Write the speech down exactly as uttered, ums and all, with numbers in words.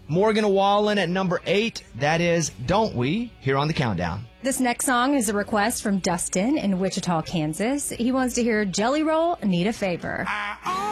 Morgan Wallen at number eight. That is Don't We, here on the Countdown. This next song is a request from Dustin in Wichita, Kansas. He wants to hear Jelly Roll, Need a Favor.